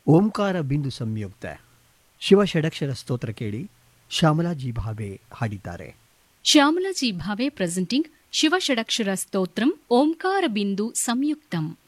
ಓಂಕಾರ ಬಿಂದು ಸಂಯುಕ್ತ ಶಿವ ಷಡಕ್ಷರ ಸ್ತೋತ್ರ ಕೇಳಿ ಶ್ಯಾಮಲಾಜಿ ಭಾವೆ ಹಾಡಿದ್ದಾರೆ. ಶ್ಯಾಮಲಾಜಿ ಭಾವೆ ಪ್ರೆಸೆಂಟಿಂಗ್ ಶಿವ ಷಡಕ್ಷರ ಸ್ತೋತ್ರಂ ಓಂಕಾರ ಬಿಂದು ಸಂಯುಕ್ತಂ.